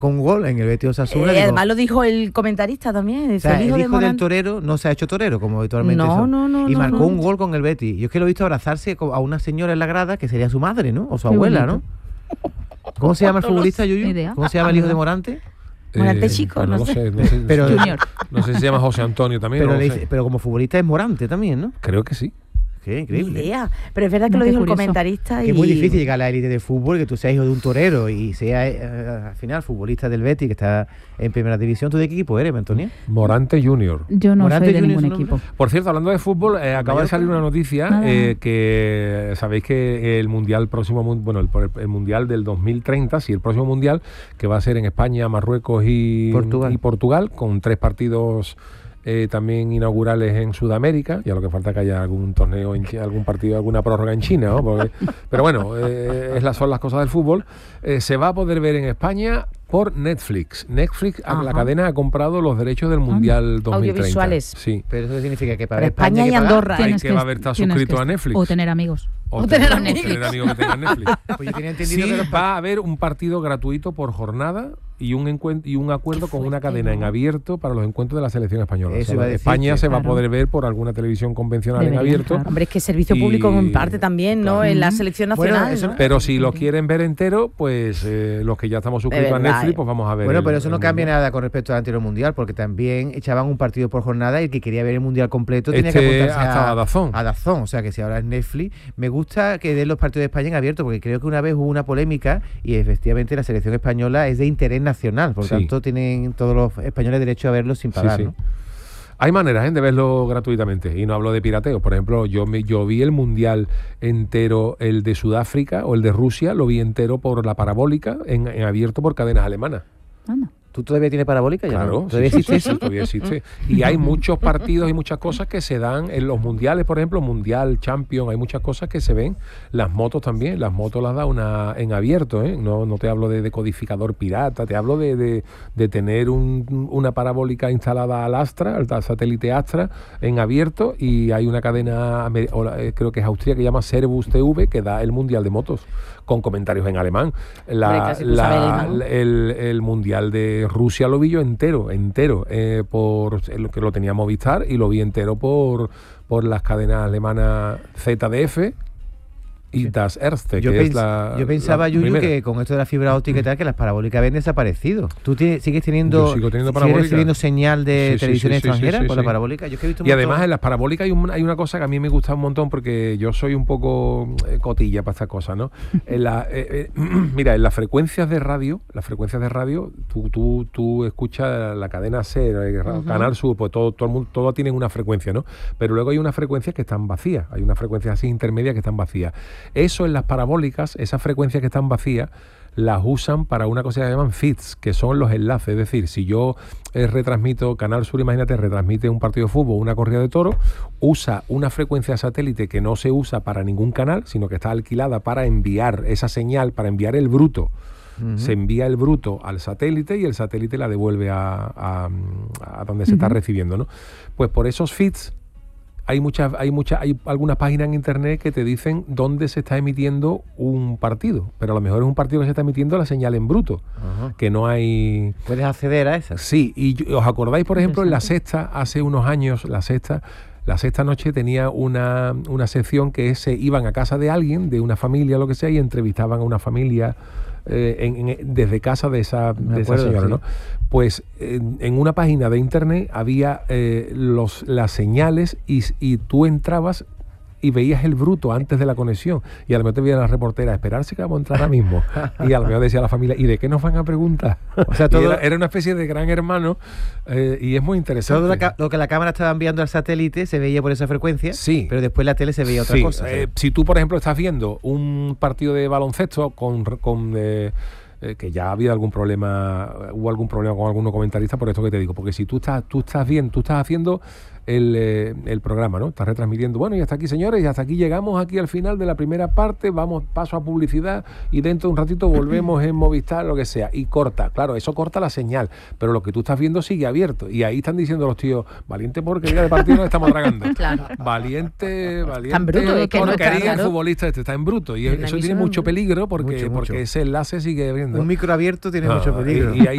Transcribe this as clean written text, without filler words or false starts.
con un gol en el Betis Osasuna. Además lo dijo el comentarista también. O sea, el hijo de del torero no se ha hecho torero, como habitualmente y marcó un gol con el Betis. Yo es que lo he visto abrazarse a una señora en la grada, que sería su madre, ¿no? O su abuela, bonito. ¿No? ¿Cómo se llama el futbolista, Yuyu? ¿Cómo se llama el hijo de Morante? Morante chico, no sé. Pero, no sé si se llama José Antonio también. Pero como futbolista es Morante también, ¿no? Creo que sí. Qué increíble. Ni idea. Pero es verdad que lo dijo el comentarista. Que es muy difícil llegar a la élite de fútbol, que tú seas hijo de un torero y seas al final futbolista del Betis, que está en primera división. ¿Tú de qué equipo eres, Antonia? Morante Junior. Yo no Morante soy de ningún equipo. Por cierto, hablando de fútbol, acaba de salir una noticia que sabéis que el mundial próximo, bueno, el mundial del 2030, sí, el próximo mundial, que va a ser en España, Marruecos y Portugal, con 3 partidos también inaugurales en Sudamérica. Ya lo que falta que haya algún torneo, algún partido, alguna prórroga en China, ¿no? Pero bueno, son las cosas del fútbol. Se va a poder ver en España por Netflix. Netflix, la cadena, ha comprado los derechos del Mundial 2030. Audiovisuales. Sí. Pero eso significa que para España y Andorra hay que estar suscrito a Netflix. O tener amigos. O tener amigos que tengan Netflix. Pues yo tenía entendido que va a haber un partido gratuito por jornada y un acuerdo con una cadena en abierto para los encuentros de la selección española. España se va a poder ver por alguna televisión convencional en abierto. Claro. Hombre, es que servicio público en parte también, ¿no? En la selección nacional. Bueno, ¿no? Pero si lo quieren ver entero, pues los que ya estamos suscritos a Netflix, pues vamos a ver. Bueno, pero eso no cambia nada con respecto al anterior mundial, porque también echaban un partido por jornada y el que quería ver el mundial completo tenía que apuntarse a DAZN. A DAZN, o sea que si ahora es Netflix, me gusta que den los partidos de España en abierto, porque creo que una vez hubo una polémica y efectivamente la selección española es de interés nacional, por tanto tienen todos los españoles derecho a verlo sin pagar, ¿no? Hay maneras de verlo gratuitamente y no hablo de pirateo. Por ejemplo, yo vi el mundial entero, el de Sudáfrica o el de Rusia, lo vi entero por la parabólica en abierto por cadenas alemanas. Anda. ¿Tú todavía tienes parabólica? Claro, ¿Todavía existe eso? Sí, todavía existe. Y hay muchos partidos y muchas cosas que se dan en los mundiales, por ejemplo, Mundial, Champions, hay muchas cosas que se ven. Las motos también, las motos las da en abierto, ¿eh? No te hablo de decodificador pirata, te hablo de tener una parabólica instalada al Astra, al satélite Astra, en abierto, y hay una cadena, creo que es austríaca, que llama Servus TV, que da el Mundial de motos, con comentarios en alemán. El Mundial de Rusia lo vi yo entero, por lo que lo tenía Movistar, y lo vi entero por las cadenas alemanas ZDF y Das Erste, yo yo pensaba, Yuyu, que con esto de la fibra óptica y tal, que las parabólicas habían desaparecido. ¿Tú sigues teniendo, sigues recibiendo señal de televisión extranjera con la parabólica? Yo es que he visto además en las parabólicas hay una cosa que a mí me gusta un montón, porque yo soy un poco cotilla para estas cosas, ¿no? Mira, en las frecuencias de radio, tú escuchas la cadena C, Canal Sur, pues todo el mundo, todo tienen una frecuencia, ¿no? Pero luego hay unas frecuencias que están vacías, hay unas frecuencias así intermedias que están vacías. Eso en las parabólicas, esas frecuencias que están vacías, las usan para una cosa que llaman feeds, que son los enlaces. Es decir, si yo retransmito, Canal Sur, imagínate, retransmite un partido de fútbol, una corrida de toros, usa una frecuencia satélite que no se usa para ningún canal, sino que está alquilada para enviar esa señal, para enviar el bruto. Se envía el bruto al satélite y el satélite la devuelve a donde se está recibiendo, ¿no? Pues por esos feeds hay algunas páginas en internet que te dicen dónde se está emitiendo un partido, pero a lo mejor es un partido que se está emitiendo la señal en bruto, que no hay... ¿Puedes acceder a esas? Sí, y os acordáis, por ejemplo, en La Sexta, hace unos años, La Sexta Noche tenía una sección que se iban a casa de alguien, de una familia, lo que sea, y entrevistaban a una familia desde casa de esa señora, ¿no? Pues en una página de internet había las señales y tú entrabas y veías el bruto antes de la conexión, y a lo mejor te veía la reportera, esperarse que vamos a entrar ahora mismo, y a lo mejor decía la familia, ¿y de qué nos van a preguntar? O sea, todo era una especie de gran hermano, y es muy interesante. Todo lo que la cámara estaba enviando al satélite se veía por esa frecuencia, sí, pero después la tele se veía otra cosa. Si tú, por ejemplo, estás viendo un partido de baloncesto que ya ha habido hubo algún problema con algunos comentaristas, por esto que te digo, porque si tú estás haciendo el programa, ¿no? Estás retransmitiendo, bueno, y hasta aquí, señores, y hasta aquí llegamos aquí al final de la primera parte, paso a publicidad, y dentro de un ratito volvemos en Movistar, lo que sea, y corta, claro, eso corta la señal, pero lo que tú estás viendo sigue abierto, y ahí están diciendo los tíos, valiente porquería de partido nos estamos tragando. Claro. Valiente porquería, el futbolista está en bruto, y eso tiene mucho peligro, porque ese enlace sigue abriendo. Un micro abierto tiene mucho peligro. Y ahí